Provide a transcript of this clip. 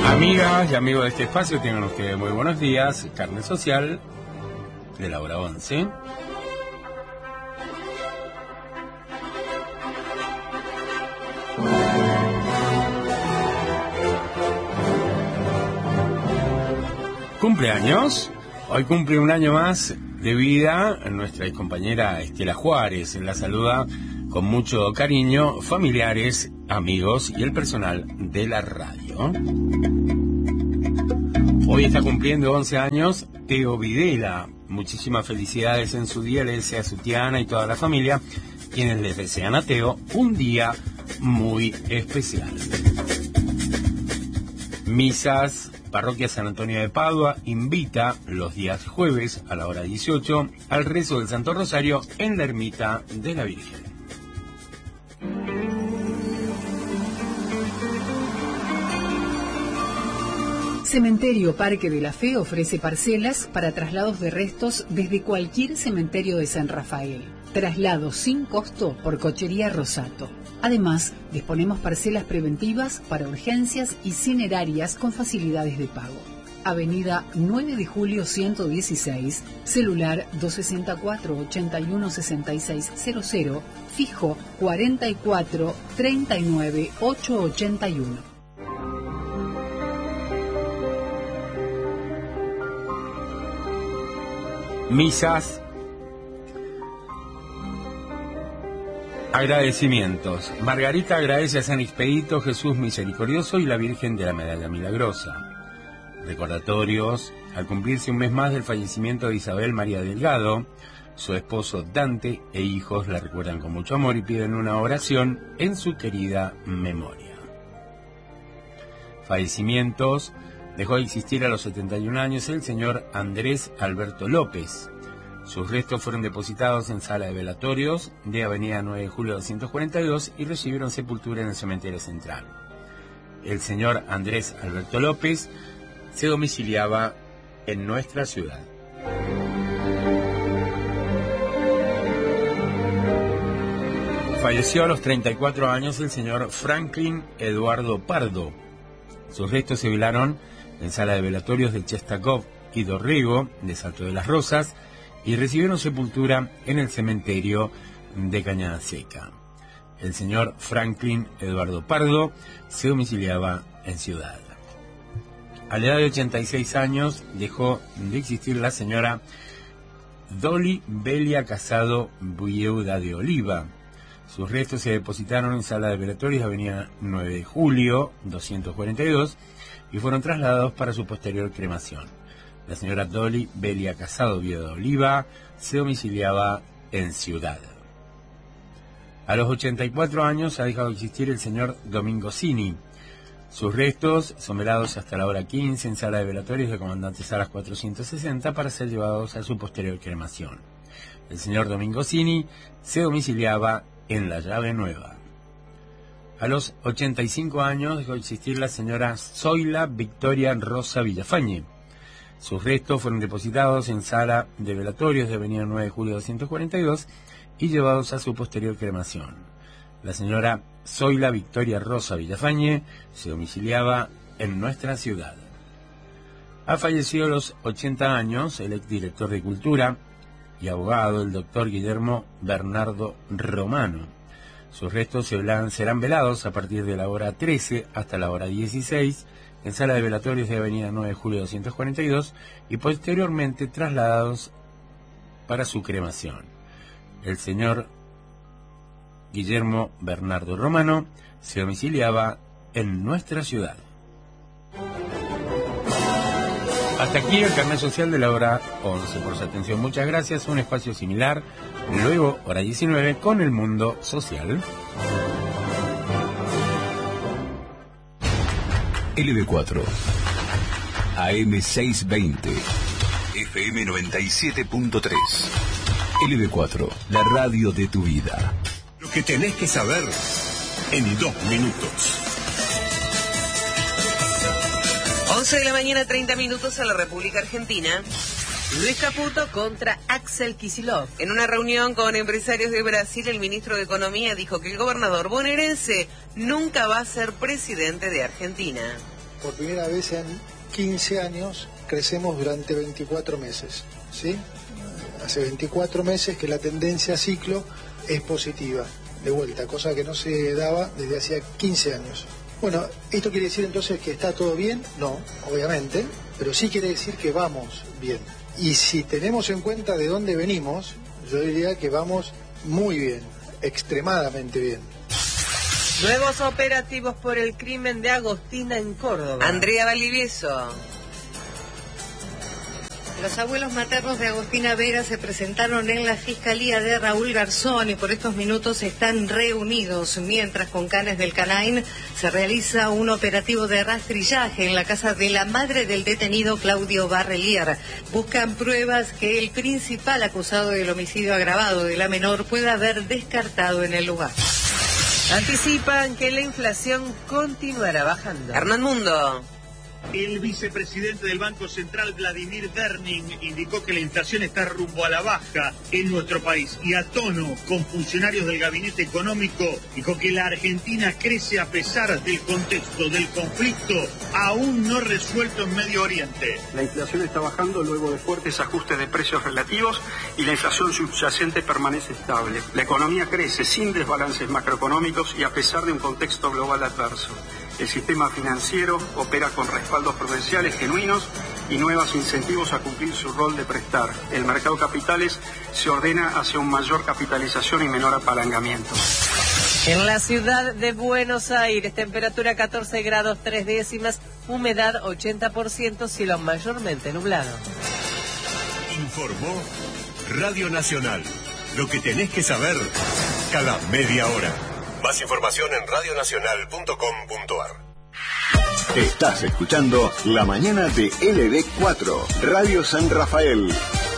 Amigas y amigos de este espacio, tengan ustedes muy buenos días. Carne Social de la hora 11. Cumpleaños. Hoy cumple un año más de vida nuestra compañera Estela Juárez. La saluda con mucho cariño familiares, amigos y el personal de la radio. Hoy está cumpliendo 11 años Teo Videla. Muchísimas felicidades en su día, le desea a su Tiana y toda la familia, quienes les desean a Teo un día muy especial. Misas. Parroquia San Antonio de Padua invita los días jueves a la hora 18 al rezo del Santo Rosario en la ermita de la Virgen. Cementerio Parque de la Fe ofrece parcelas para traslados de restos desde cualquier cementerio de San Rafael. Traslados sin costo por Cochería Rosato. Además, disponemos parcelas preventivas para urgencias y cinerarias con facilidades de pago. Avenida 9 de Julio 116, celular 264-816600, fijo 44-39-881. Misas. Agradecimientos. Margarita agradece a San Expedito, Jesús Misericordioso y la Virgen de la Medalla Milagrosa. Recordatorios. Al cumplirse un mes más del fallecimiento de Isabel María Delgado, su esposo Dante e hijos la recuerdan con mucho amor y piden una oración en su querida memoria. Fallecimientos. Dejó de existir a los 71 años el señor Andrés Alberto López. Sus restos fueron depositados en sala de velatorios de Avenida 9 de Julio 242 y recibieron sepultura en el cementerio central. El señor Andrés Alberto López se domiciliaba en nuestra ciudad. Falleció a los 34 años el señor Franklin Eduardo Pardo. Sus restos se velaron en sala de velatorios de Chestakov y Dorrego de Salto de las Rosas y recibieron sepultura en el cementerio de Cañada Seca. El señor Franklin Eduardo Pardo se domiciliaba en Ciudad. A la edad de 86 años dejó de existir la señora Dolly Belia Casado Bulleuda de Oliva. Sus restos se depositaron en sala de velatorios de Avenida 9 de Julio 242 y fueron trasladados para su posterior cremación. La señora Dolly Belia Casado Bulleuda de Oliva se domiciliaba en Ciudad. A los 84 años ha dejado de existir el señor Domingo Cini. Sus restos son velados hasta la hora 15 en sala de velatorios de Comandante Salas 460 para ser llevados a su posterior cremación. El señor Domingo Cini se domiciliaba en La Llave Nueva. A los 85 años dejó de existir la señora Zoila Victoria Rosa Villafañe. Sus restos fueron depositados en sala de velatorios de Avenida 9 de Julio 242 y llevados a su posterior cremación. La señora Zoila Victoria Rosa Villafañe se domiciliaba en nuestra ciudad. Ha fallecido a los 80 años el exdirector de Cultura y abogado, el doctor Guillermo Bernardo Romano. Sus restos serán velados a partir de la hora 13 hasta la hora 16 en sala de velatorios de Avenida 9 de Julio 242 y posteriormente trasladados para su cremación. El señor Guillermo Bernardo Romano se domiciliaba en nuestra ciudad. Hasta aquí el carnet social de la hora 11. Por su atención, muchas gracias. Un espacio similar, luego hora 19 con el mundo social. LB4 AM620 FM 97.3 LB4, la radio de tu vida. Lo que tenés que saber en 2 minutos. 11 de la mañana, 30 minutos a la República Argentina. Luis Caputo contra Axel Kicillof. En una reunión con empresarios de Brasil, el ministro de Economía dijo que el gobernador bonaerense nunca va a ser presidente de Argentina. por primera vez en 15 años crecemos durante 24 meses, ¿sí? Hace 24 meses que la tendencia a ciclo es positiva, de vuelta, cosa que no se daba desde hacía 15 años. Bueno, ¿esto quiere decir entonces que está todo bien? No, obviamente, pero sí quiere decir que vamos bien. Y si tenemos en cuenta de dónde venimos, yo diría que vamos muy bien, extremadamente bien. Nuevos operativos por el crimen de Agostina en Córdoba. Andrea Valdivieso. Los abuelos maternos de Agostina Vera se presentaron en la Fiscalía de Raúl Garzón y por estos minutos están reunidos, mientras con canes del Canain se realiza un operativo de rastrillaje en la casa de la madre del detenido Claudio Barrelier. Buscan pruebas que el principal acusado del homicidio agravado de la menor pueda haber descartado en el lugar. Anticipan que la inflación continuará bajando. Hernán Mundo. El vicepresidente del Banco Central, Vladimir Derning, indicó que la inflación está rumbo a la baja en nuestro país y a tono con funcionarios del gabinete económico. Dijo que la Argentina crece a pesar del contexto del conflicto aún no resuelto en Medio Oriente. La inflación está bajando luego de fuertes ajustes de precios relativos y la inflación subyacente permanece estable. La economía crece sin desbalances macroeconómicos y a pesar de un contexto global adverso. El sistema financiero opera con respaldos prudenciales genuinos y nuevos incentivos a cumplir su rol de prestar. El mercado de capitales se ordena hacia una mayor capitalización y menor apalancamiento. En la ciudad de Buenos Aires, temperatura 14 grados 3 décimas, humedad 80%, cielo mayormente nublado. Informó Radio Nacional. Lo que tenés que saber cada media hora. Más información en radionacional.com.ar. Estás escuchando La Mañana de LB4, Radio San Rafael.